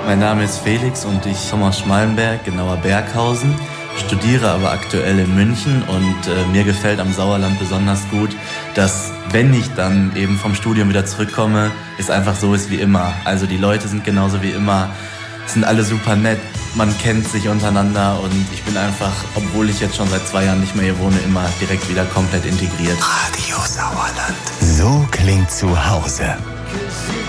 Mein Name ist Felix und ich komme aus Schmallenberg, genauer Berghausen, studiere aber aktuell in München und mir gefällt am Sauerland besonders gut, dass, wenn ich dann eben vom Studium wieder zurückkomme, es einfach so ist wie immer. Also die Leute sind genauso wie immer, sind alle super nett, man kennt sich untereinander und ich bin einfach, obwohl ich jetzt schon seit 2 Jahren nicht mehr hier wohne, immer direkt wieder komplett integriert. Radio Sauerland. So klingt zu Hause.